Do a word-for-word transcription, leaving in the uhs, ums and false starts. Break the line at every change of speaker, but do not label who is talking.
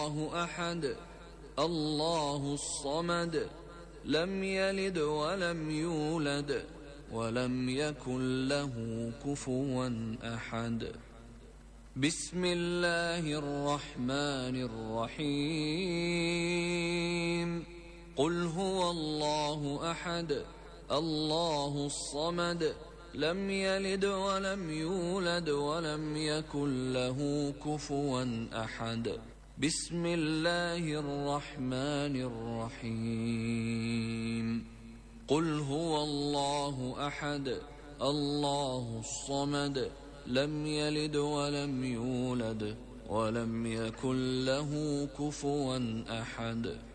الله أحد الله الصمد لم يلد ولم يولد ولم يكن له كفوا أحد. بسم الله الرحمن الرحيم. قل هو الله أحد الله الصمد لم يلد ولم يولد ولم يكن له كفوا أحد. بسم الله الرحمن الرحيم. قل هو الله أحد الله الصمد لم يلد ولم يولد ولم يكن له كفوا أحد.